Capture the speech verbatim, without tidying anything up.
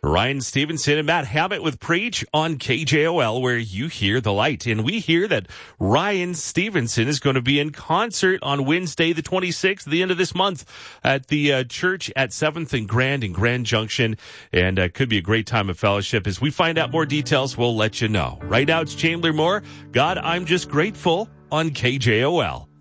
Ryan Stevenson and Matt Hammett with Preach on K J O L, where you hear the light. And we hear that Ryan Stevenson is going to be in concert on Wednesday, the twenty-sixth, the end of this month, at the uh, church at seventh and Grand in Grand Junction. And uh, could be a great time of fellowship. As we find out more details, we'll let you know. Right now, it's Chandler Moore. God, I'm just grateful on K J O L.